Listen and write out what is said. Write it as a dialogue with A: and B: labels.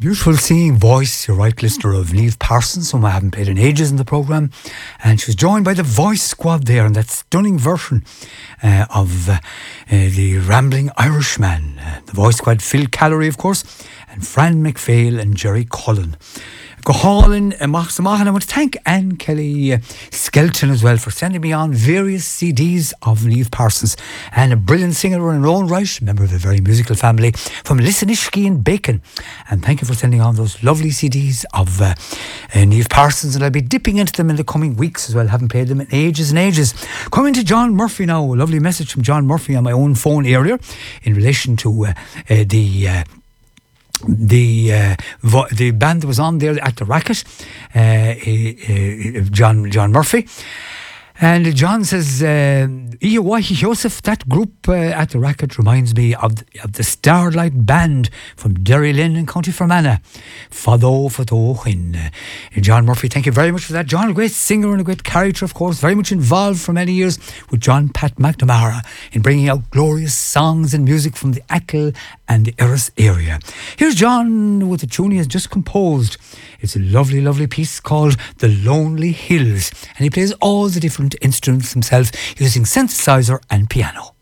A: beautiful singing voice, you're right, listener, of Niamh Parsons, whom I haven't played in ages in the programme. And she was joined by the Voice Squad there in that stunning version of the Rambling Irishman. The Voice Squad, Phil Callery, of course, and Fran McPhail and Jerry Cullen. Go hauling amach. I want to thank Anne Kelly Skelton as well for sending me on various CDs of Niamh Parsons, and a brilliant singer in her own right, member of a very musical family from Lissanishky and Bacon. And thank you for sending on those lovely CDs of Niamh Parsons, and I'll be dipping into them in the coming weeks as well. Haven't played them in ages and ages. Coming to John Murphy now, a lovely message from John Murphy on my own phone earlier in relation to the band that was on there at the Racket, John Murphy. And John says, Joseph, that group at the Racket reminds me of the Starlight Band from Derrylin in County Fermanagh. Fado Whin. John Murphy, thank you very much for that. John, a great singer and a great character, of course, very much involved for many years with John Pat McNamara in bringing out glorious songs and music from the Achill and the Erris area. Here's John with the tune he has just composed. It's a lovely, lovely piece called The Lonely Hills, and he plays all the different instruments himself using synthesizer and piano.